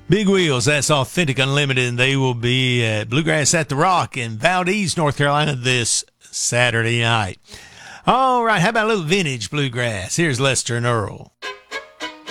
Big Wheels, that's Authentic Unlimited, and they will be at Bluegrass at the Rock in Valdez, North Carolina this Saturday night. All right, how about a little vintage bluegrass? Here's Lester and Earl.